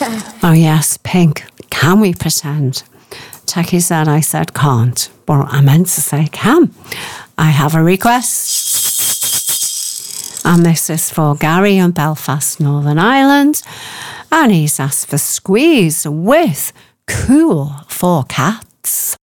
Oh yes, pink. Can we pretend? Techie said I said can't, but I meant to say can. I have a request. And this is for Gary in Belfast, Northern Ireland. And he's asked for Squeeze with Cool for Cats.